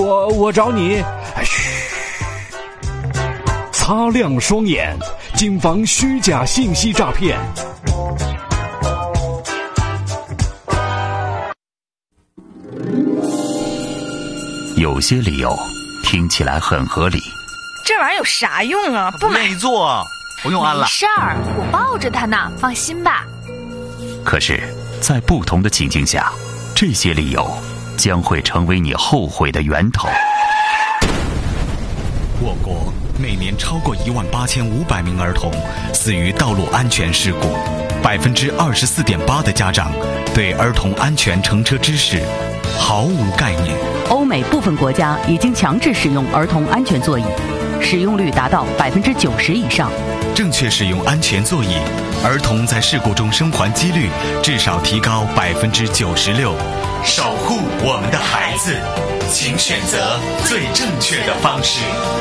我找你。嘘，擦亮双眼，谨防虚假信息诈骗。 有些理由听起来很合理， 这玩意儿有啥用啊？不买。 愿意做，不用安了。 没事儿，我抱着它呢，放心吧。 可是，在不同的情境下，这些理由将会成为你后悔的源头。 我国每年超过18500名儿童死于道路安全事故，24.8%的家长对儿童安全乘车知识毫无概念。 欧美部分国家已经强制使用儿童安全座椅，使用率达到90%以上。 正确使用安全座椅，儿童在事故中生还几率至少提高96%。守护我们的孩子，请选择最正确的方式。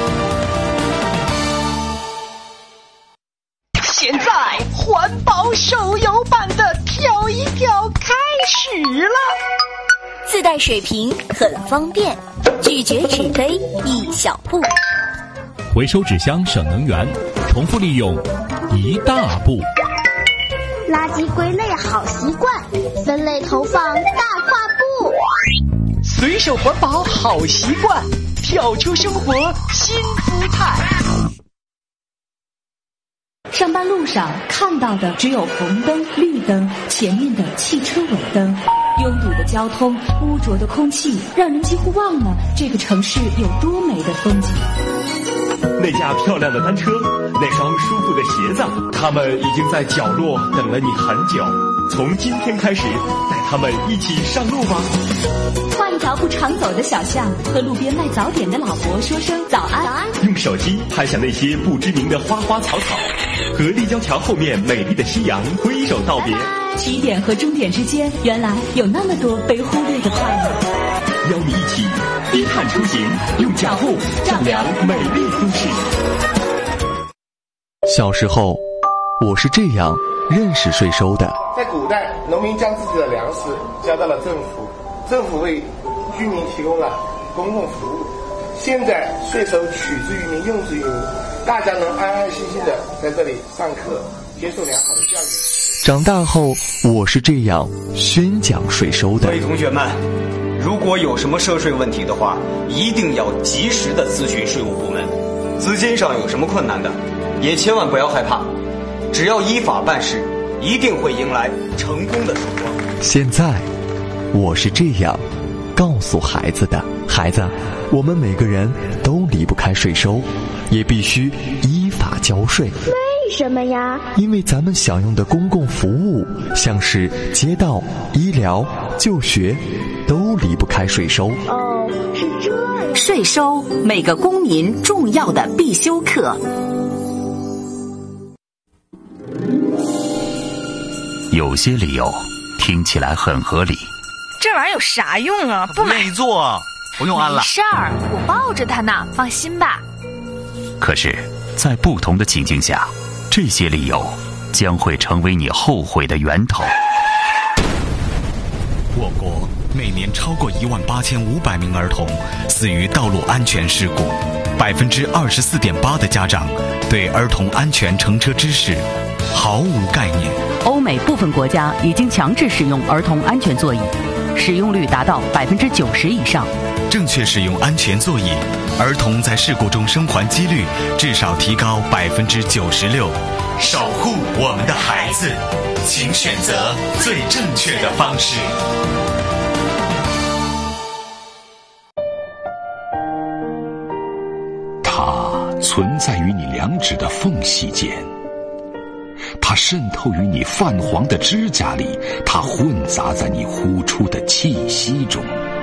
现在环保手游版的跳一跳开始了， 自带水瓶很方便，拒绝纸杯一小步， 回收纸箱省能源，重复利用一大步， 垃圾归类好习惯，分类投放大跨步， 随手环保好习惯，跳出生活新姿态。 上班路上看到的只有红灯、绿灯，前面的汽车尾灯，拥堵的交通，污浊的空气，让人几乎忘了这个城市有多美的风景。 那架漂亮的单车，那双舒服的鞋子，他们已经在角落等了你很久。从今天开始，带他们一起上路吧。 画一条不常走的小巷，和路边卖早点的老伯说声早安。 用手机拍下那些不知名的花花草草，和立交桥后面美丽的夕阳挥手道别。 起点和终点之间，原来有那么多被忽略的快乐。 邀你一起低碳出行，用脚步丈量美丽都市。 小时候，我是这样认识税收的。 在古代，农民将自己的粮食交到了政府，政府为居民提供了公共服务。现在税收取之于民，用之于民，大家能安安心心的在这里上课，接受良好的教育。 长大后，我是这样宣讲税收的。 各位同学们，如果有什么涉税问题的话，一定要及时的咨询税务部门。资金上有什么困难的，也千万不要害怕，只要依法办事，一定会迎来成功的曙光。 现在，我是这样告诉孩子的：孩子，我们每个人都离不开税收，也必须依法交税。 为什么呀？ 因为咱们享用的公共服务，像是街道、医疗、就学，都离不开税收。 哦，是这样。 税收，每个公民重要的必修课。 有些理由听起来很合理， 这玩意儿有啥用啊？不买。 愿意做，不用安了。 没事儿，我抱着它呢，放心吧。 可是，在不同的情境下，这些理由将会成为你后悔的源头。 我国每年超过18500名儿童死于道路安全事故，24.8%的家长对儿童安全乘车知识毫无概念。 欧美部分国家已经强制使用儿童安全座椅，使用率达到90%以上。 正确使用安全座椅，儿童在事故中生还几率至少提高96%。守护我们的孩子，请选择最正确的方式。 它存在于你两指的缝隙间，它渗透于你泛黄的指甲里，它混杂在你呼出的气息中，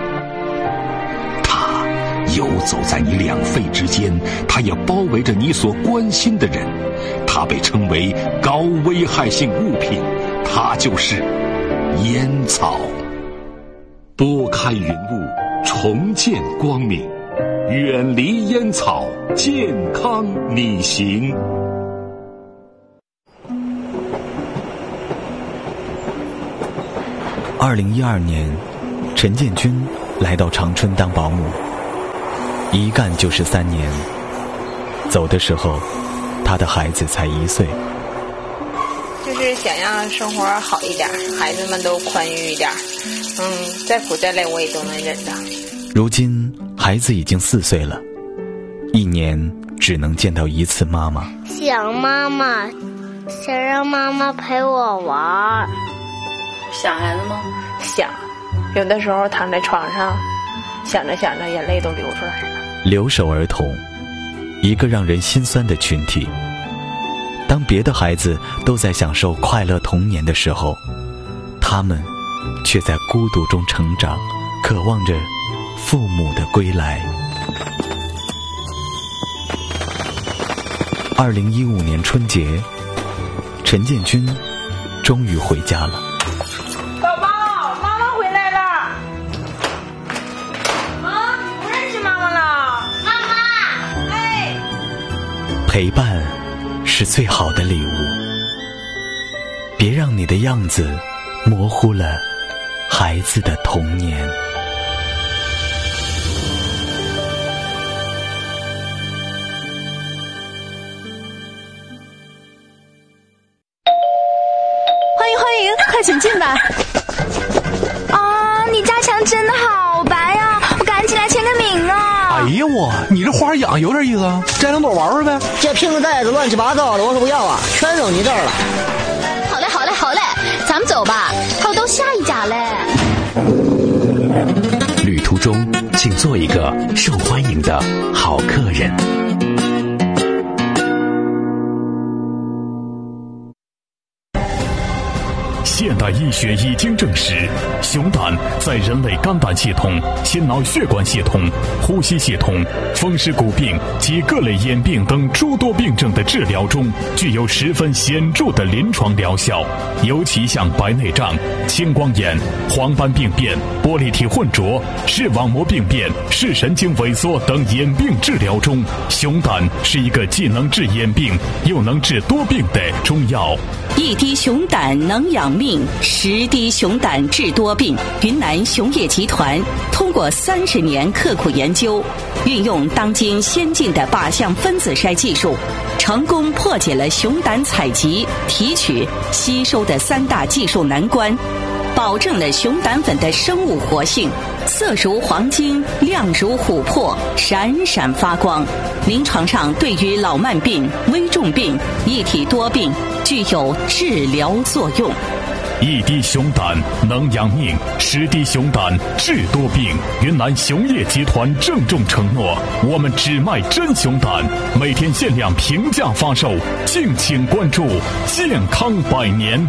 它游走在你两肺之间，它也包围着你所关心的人。它被称为高危害性物品，它就是烟草。拨开云雾，重见光明，远离烟草，健康你行。 2012年，陈建军来到长春当保姆。 一干就是3年。走的时候，他的孩子才1岁。 就是想让生活好一点，孩子们都宽裕一点。再苦再累我也都能忍的。 如今孩子已经4岁了，1年只能见到1次妈妈。 想妈妈，想让妈妈陪我玩。 想孩子吗？想，有的时候躺在床上，想着想着眼泪都流出来了。 留守儿童，一个让人心酸的群体。当别的孩子都在享受快乐童年的时候，他们却在孤独中成长，渴望着父母的归来。2015年春节，陈建军终于回家了。 宝宝，妈妈回来了。啊，不认识妈妈了？妈妈，哎。 陪伴是最好的礼物，别让你的样子模糊了孩子的童年。 欢迎，快请进吧。 啊，你家墙真的好白呀，我赶紧来签个名啊。 哎呀你这花养有点意思啊，摘两朵玩玩呗。 这瓶子袋子乱七八糟的，我可不要啊，全扔你这儿了。 好嘞，咱们走吧，还有都下一家嘞。 旅途中，请做一个受欢迎的好客人。 现代医学已经证实，熊胆在人类肝胆系统、心脑血管系统、呼吸系统、风湿骨病及各类眼病等诸多病症的治疗中，具有十分显著的临床疗效。尤其像白内障、青光眼、黄斑病变、玻璃体混浊、视网膜病变、视神经萎缩等眼病治疗中，熊胆是一个既能治眼病又能治多病的中药。 一滴熊胆能养命，10滴熊胆治多病。云南熊业集团通过30年刻苦研究，运用当今先进的靶向分子筛技术，成功破解了熊胆采集、提取、吸收的3大技术难关，保证了熊胆粉的生物活性，色如黄金，亮如琥珀，闪闪发光。临床上对于老慢病、危重病、一体多病具有治疗作用。 一滴熊胆能养命，10滴熊胆治多病。云南熊业集团郑重承诺，我们只卖真熊胆，每天限量平价发售，敬请关注。健康100年。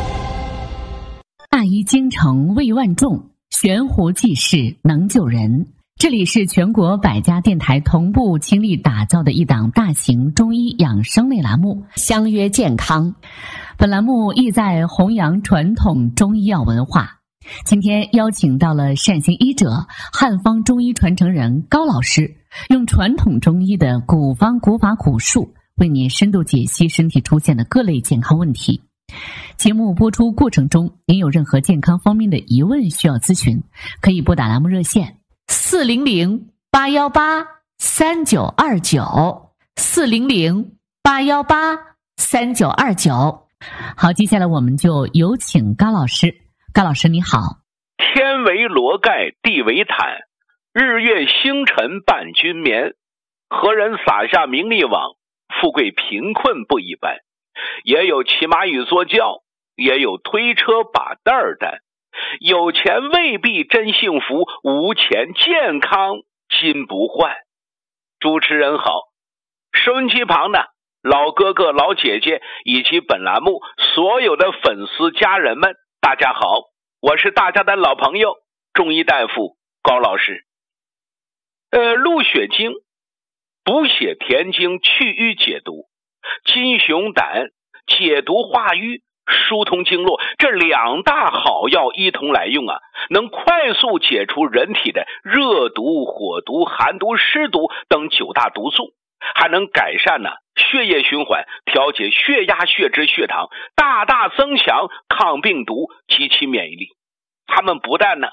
大医精诚，卫万众，悬壶济世，能救人。这里是全国100家电台同步倾力打造的一档大型中医养生类栏目《相约健康》。本栏目意在弘扬传统中医药文化。今天邀请到了善行医者、汉方中医传承人高老师，用传统中医的古方古法古术，为您深度解析身体出现的各类健康问题。节目播出过程中，您有任何健康方面的疑问需要咨询，可以拨打栏目热线400-818-3929 400-818-3929。好，接下来我们就有请高老师。高老师你好。 天为罗盖，地为毯，日月星辰伴君眠。何人撒下名利网，富贵贫困不一般。也有骑马与坐轿，也有推车把担儿担。有钱未必真幸福，无钱健康金不换。主持人好，收音机旁的老哥哥老姐姐以及本栏目所有的粉丝家人们，大家好，我是大家的老朋友中医大夫高老师。鹿血经、补血填精、去瘀解毒，金熊胆解毒化瘀、疏通经络，这2大好药一同来用啊，能快速解除人体的热毒、火毒、寒毒、湿毒等9大毒素，还能改善血液循环，调节血压、血脂、血糖，大大增强抗病毒及其免疫力。它们不但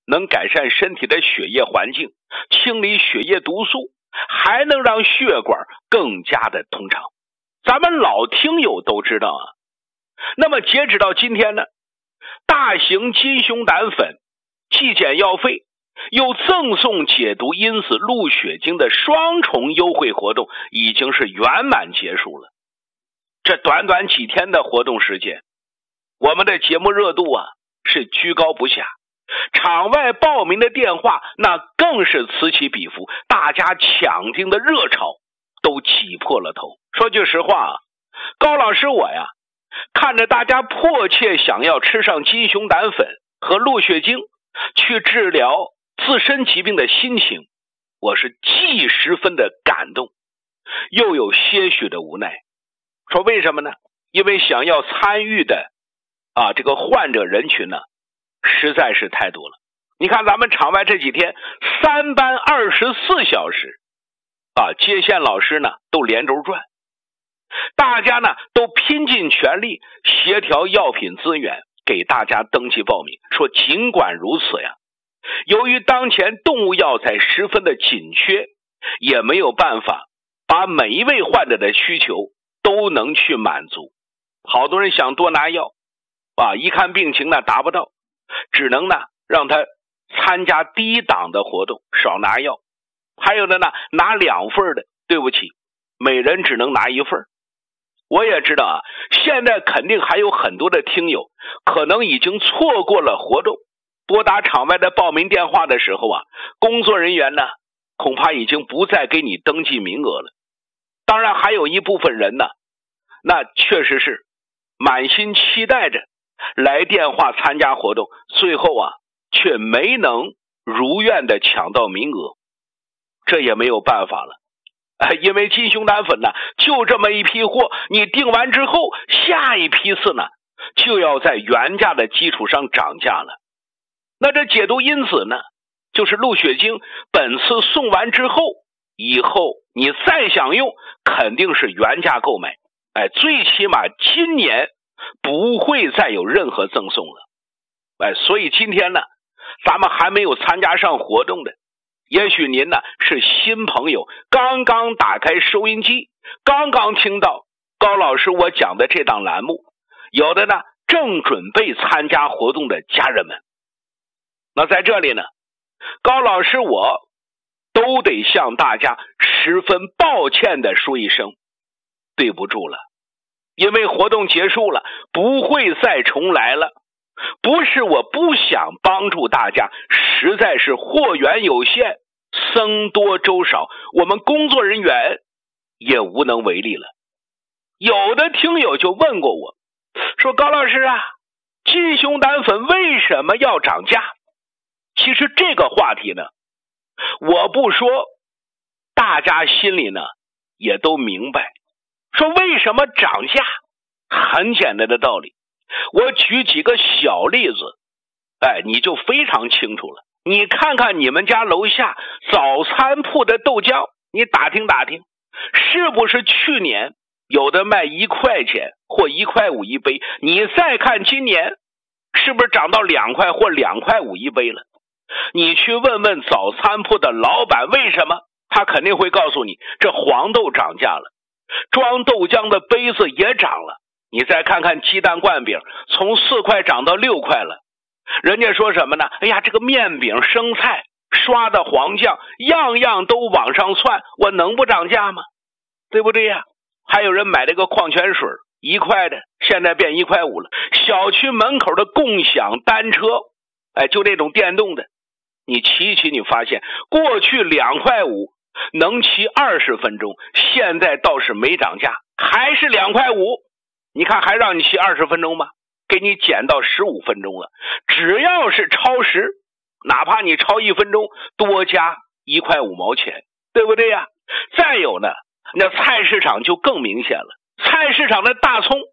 能改善身体的血液环境，清理血液毒素，还能让血管更加的通畅。咱们老听友都知道啊。那么截止到今天呢，大型金熊胆粉既减药费又赠送解毒因子鹿血精的双重优惠活动已经是圆满结束了。这短短几天的活动时间，我们的节目热度啊是居高不下，场外报名的电话那更是此起彼伏，大家抢订的热潮都挤破了头。说句实话啊，高老师我呀，看着大家迫切想要吃上金熊胆粉和鹿血精去治疗自身疾病的心情，我是既十分的感动，又有些许的无奈。说为什么呢？因为想要参与的这个患者人群呢，实在是太多了。你看咱们场外这几天3班24小时接线老师呢都连轴转，大家呢都拼尽全力协调药品资源给大家登记报名。说尽管如此呀，由于当前动物药材十分的紧缺，也没有办法把每一位患者的需求都能去满足。好多人想多拿药一看病情呢达不到，只能呢让他参加低档的活动，少拿药。还有的呢拿2份的，对不起，每人只能拿1份。我也知道现在肯定还有很多的听友可能已经错过了活动，拨打场外的报名电话的时候工作人员呢恐怕已经不再给你登记名额了。当然还有一部分人呢，那确实是满心期待着来电话参加活动，最后却没能如愿的抢到名额。这也没有办法了，因为金熊胆粉呢就这么一批货，你订完之后下一批次呢就要在原价的基础上涨价了。那这解毒因子呢，就是鹿血精，本次送完之后，以后你再想用肯定是原价购买，最起码今年不会再有任何赠送了。所以今天呢咱们还没有参加上活动的，也许您呢是新朋友，刚刚打开收音机，刚刚听到高老师我讲的这档栏目，有的呢正准备参加活动的家人们。那在这里呢，高老师我都得向大家十分抱歉的说一声对不住了，因为活动结束了，不会再重来了。不是我不想帮助大家，实在是货源有限，僧多粥少，我们工作人员也无能为力了。有的听友就问过我，说高老师金熊胆粉为什么要涨价？其实这个话题呢，我不说，大家心里呢也都明白。说为什么涨价？很简单的道理，我举几个小例子，你就非常清楚了。你看看你们家楼下早餐铺的豆浆，你打听打听，是不是去年有的卖1块钱或1块5一杯？你再看今年是不是涨到2块或2块5一杯了？你去问问早餐铺的老板为什么，他肯定会告诉你，这黄豆涨价了，装豆浆的杯子也涨了。你再看看鸡蛋灌饼，从4块涨到6块了。人家说什么呢？哎呀，这个面饼、生菜、刷的黄酱，样样都往上窜，我能不涨价吗？对不对呀？还有人买这个矿泉水1块的，现在变1块5了。小区门口的共享单车，就那种电动的，你骑一骑，你发现过去2块5能骑20分钟，现在倒是没涨价，还是2块5。你看还让你骑20分钟吗？给你减到15分钟了。只要是超时，哪怕你超1分钟，多加1块5毛钱，对不对呀？再有呢，那菜市场就更明显了。菜市场的大葱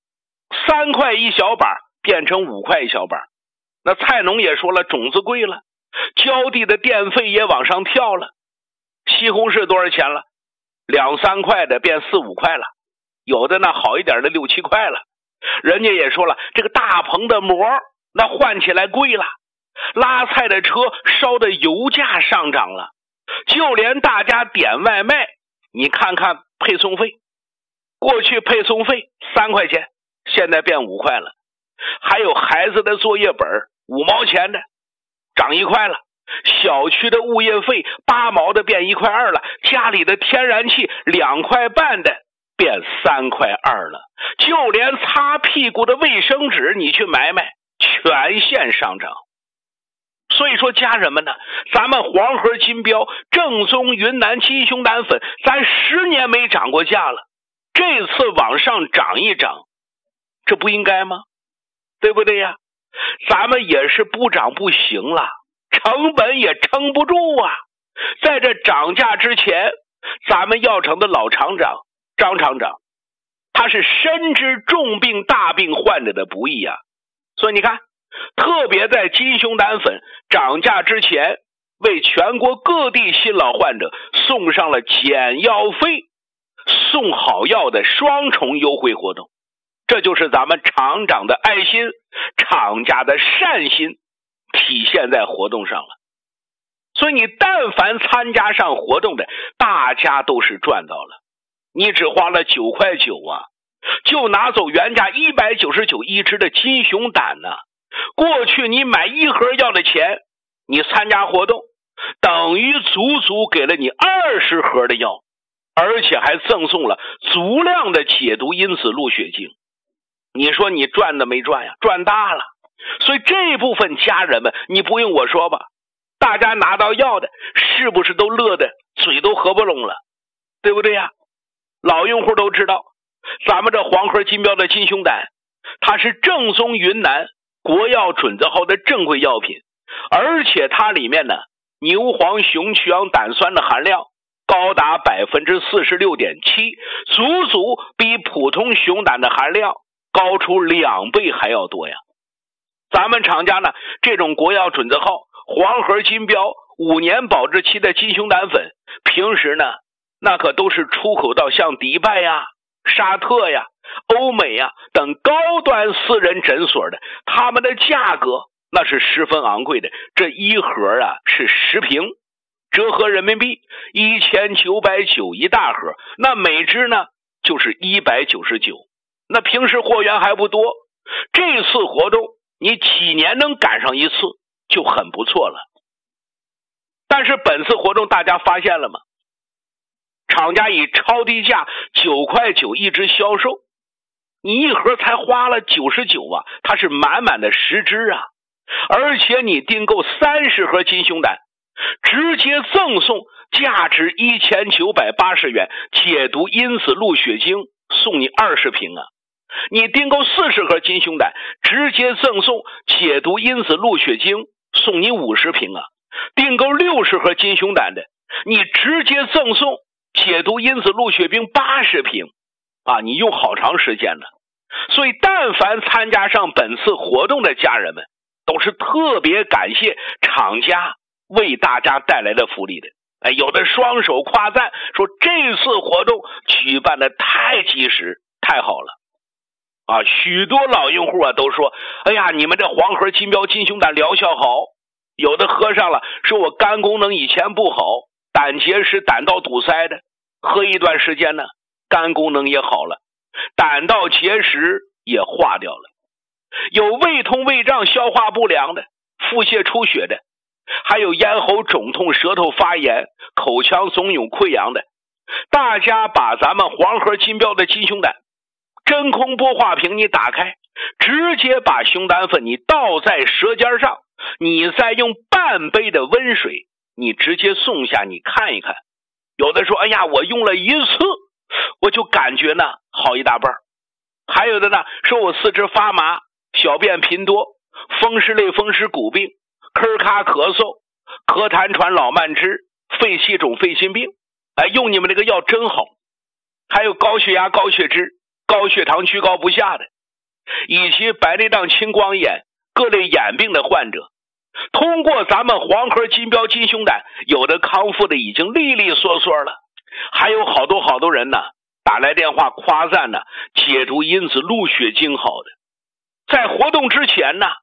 3块1小把变成5块1小把。那菜农也说了，种子贵了，浇地的电费也往上跳了。西红柿多少钱了？2、3块的变4、5块了。有的呢好一点的6、7块了。人家也说了，这个大棚的膜那换起来贵了， 拉菜的车烧的油价上涨了，就连大家点外卖，你看看配送费，过去配送费3块钱，现在变5块了。还有孩子的作业本5毛钱的涨1块了，小区的物业费8毛的变1块2了，家里的天然气2块半的变3块2了，就连擦屁股的卫生纸你去买买，全线上涨。所以说家人们呢，咱们黄河金标正宗云南金熊胆粉咱10年没涨过价了，这次往上涨一涨，这不应该吗？对不对呀？咱们也是不涨不行了，成本也撑不住啊。在这涨价之前，咱们药城的老厂长张厂长，他是深知重病大病患者的不易啊。所以你看，特别在金熊胆粉涨价之前，为全国各地新老患者送上了减药费、送好药的双重优惠活动。这就是咱们厂长的爱心，厂家的善心体现在活动上了。所以你但凡参加上活动的，大家都是赚到了。你只花了9块9啊，就拿走原价199一支的金熊胆呢。过去你买1盒药的钱，你参加活动等于足足给了你20盒的药，而且还赠送了足量的解毒因子鹿血净。你说你赚的没赚呀？赚大了。所以这部分家人们，你不用我说吧，大家拿到药的是不是都乐得嘴都合不拢了？对不对呀？老用户都知道，咱们这黄河金标的金熊胆，它是正宗云南国药准字号的正规药品，而且它里面呢，牛黄熊曲氧胆酸的含量高达 46.7%， 足足比普通熊胆的含量高出2倍还要多呀。咱们厂家呢，这种国药准字号黄河金标5年保质期的金熊胆粉，平时呢那可都是出口到像迪拜呀、沙特呀、欧美呀等高端私人诊所的，他们的价格那是十分昂贵的。这1盒啊是10瓶，折合人民币1990一大盒，那每支呢就是199。那平时货源还不多，这次活动你几年能赶上一次就很不错了。但是本次活动大家发现了吗？厂家以超低价9块9一支销售，你1盒才花了99啊，它是满满的10支啊。而且你订购30盒金熊胆，直接赠送价值1980元解毒因子鹿血晶，送你20瓶啊。你订购40盒金熊胆，直接赠送解毒因子鹿血晶，送你50瓶啊。订购60盒金熊胆的，你直接赠送解毒因子鹿血冰80瓶啊，你用好长时间了。所以但凡参加上本次活动的家人们，都是特别感谢厂家为大家带来的福利的。有的双手夸赞说这次活动举办的太及时太好了啊！许多老用户啊都说，哎呀，你们这黄河金标金熊胆疗效好。有的喝上了说我肝功能以前不好，胆结石胆道堵塞的，喝一段时间呢，肝功能也好了，胆道结石也化掉了。有胃痛胃胀消化不良的，腹泻出血的，还有咽喉肿痛舌头发炎口腔怂涌溃疡的。大家把咱们黄河金标的金熊胆真空玻化瓶你打开，直接把熊胆粉你倒在舌尖上，你再用半杯的温水你直接送下，你看一看。有的说，哎呀，我用了一次我就感觉呢好一大半。还有的呢说我四肢发麻，小便频多，风湿类风湿骨病，咳咔咳嗽，咳痰喘老慢支，肺气肿肺心病，用你们这个药真好。还有高血压高血脂高血糖居高不下的，以及白内障青光眼各类眼病的患者，通过咱们黄河金标金熊胆，有的康复的已经利利索索了。还有好多人呢打来电话夸赞呢解毒因子鹿血晶好的。在活动之前呢，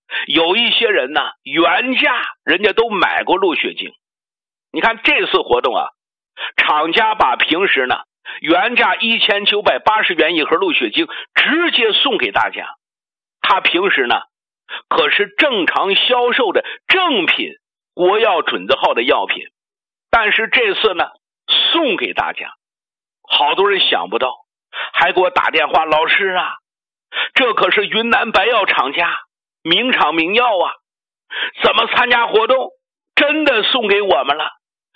有一些人呢，原价人家都买过鹿血精。你看这次活动啊，厂家把平时呢原价1980元一盒鹿血精直接送给大家。他平时呢可是正常销售的正品国药准字号的药品，但是这次呢送给大家。好多人想不到，还给我打电话，老师啊，这可是云南白药厂家名厂名药啊，怎么参加活动真的送给我们了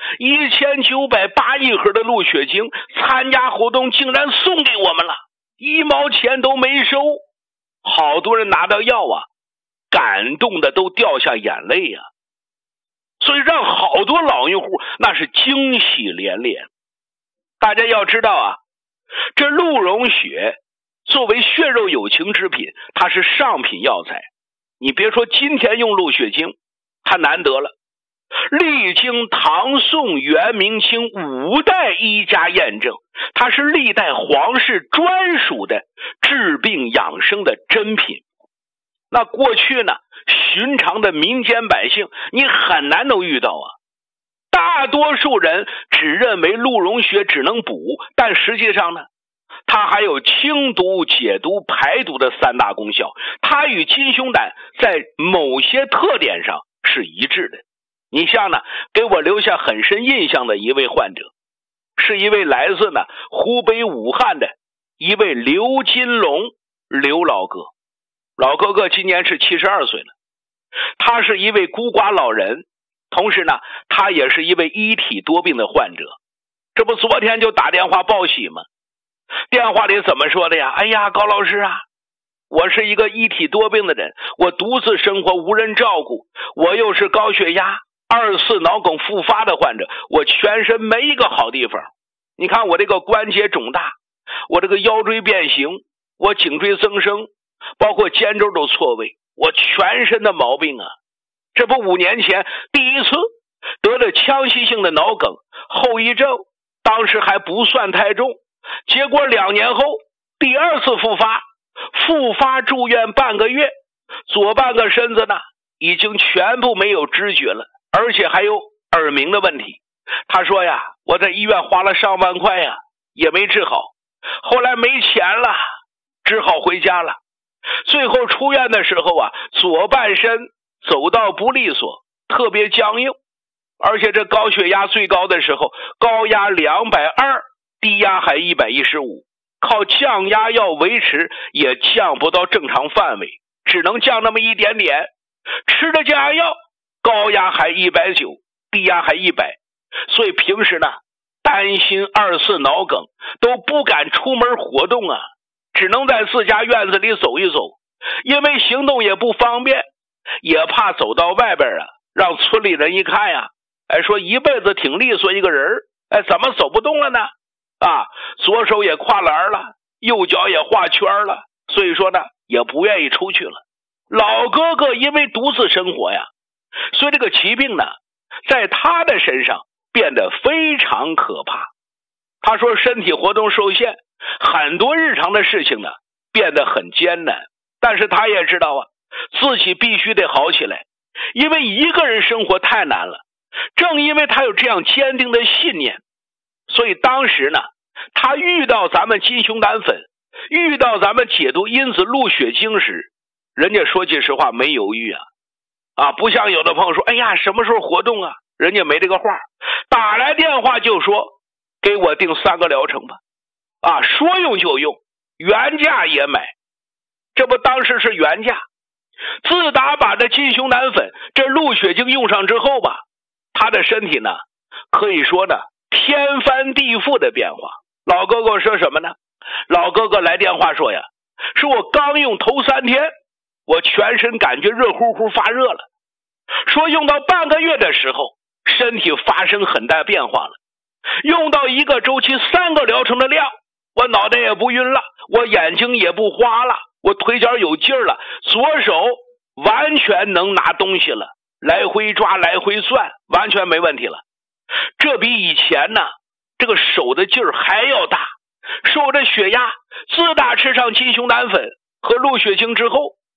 ？1980一盒的鹿血精，参加活动竟然送给我们了，1毛钱都没收。好多人拿到药啊，感动的都掉下眼泪呀，所以让好多老用户那是惊喜连连。大家要知道啊，这鹿茸血作为血肉有情之品，它是上品药材。你别说今天用鹿血精，它难得了，历经唐宋元明清5代医家验证，它是历代皇室专属的治病养生的珍品。那过去呢，寻常的民间百姓你很难能遇到啊。大多数人只认为鹿茸血只能补，但实际上呢，它还有清毒、解毒、排毒的3大功效。它与金胸胆在某些特点上是一致的。你像呢，给我留下很深印象的一位患者，是一位来自呢湖北武汉的一位刘金龙刘老哥。老哥哥今年是72岁了，他是一位孤寡老人，同时呢他也是一位一体多病的患者。这不昨天就打电话报喜吗？电话里怎么说的呀？哎呀，高老师啊，我是一个一体多病的人，我独自生活无人照顾，我又是高血压2次脑梗复发的患者，我全身没一个好地方。你看我这个关节肿大，我这个腰椎变形，我颈椎增生，包括肩周都错位，我全身的毛病啊。这不5年前第一次得了腔隙性的脑梗，后遗症当时还不算太重，结果2年后第2次复发住院半个月，左半个身子呢已经全部没有知觉了，而且还有耳鸣的问题。他说呀，我在医院花了上万块呀，也没治好，后来没钱了，只好回家了。最后出院的时候啊，左半身走道不利索，特别僵硬，而且这高血压最高的时候，高压220，低压还115，靠降压药维持也降不到正常范围，只能降那么一点点。吃的降压药，高压还190，低压还100，所以平时呢担心2次脑梗，都不敢出门活动啊，只能在自家院子里走一走，因为行动也不方便，也怕走到外边啊，让村里人一看呀，说一辈子挺利索一个人，怎么走不动了呢？啊，左手也跨栏了，右脚也画圈了，所以说呢也不愿意出去了。老哥哥因为独自生活呀，所以这个疾病呢在他的身上变得非常可怕。他说身体活动受限，很多日常的事情呢变得很艰难，但是他也知道啊，自己必须得好起来，因为一个人生活太难了。正因为他有这样坚定的信念，所以当时呢他遇到咱们金胸胆粉，遇到咱们解毒因子鹿血精时，人家说句实话没犹豫啊，不像有的朋友说，哎呀什么时候活动啊，人家没这个话，打来电话就说给我订3个疗程吧，说用就用，原价也买。这不当时是原价，自打把这金胸胆粉这鹿血精用上之后吧，他的身体呢可以说呢天翻地覆的变化。老哥哥说什么呢？老哥哥来电话说呀，说我刚用头3天，我全身感觉热乎乎发热了，说用到半个月的时候，身体发生很大变化了，用到1个周期3个疗程的量，我脑袋也不晕了，我眼睛也不花了，我腿脚有劲儿了，左手完全能拿东西了，来回抓来回算，完全没问题了。这比以前呢这个手的劲儿还要大。说我这血压自打吃上金胸胆粉和鹿血精之后，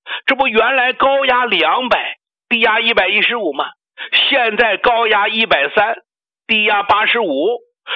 这不原来高压200，低压115吗？现在高压130，低压85，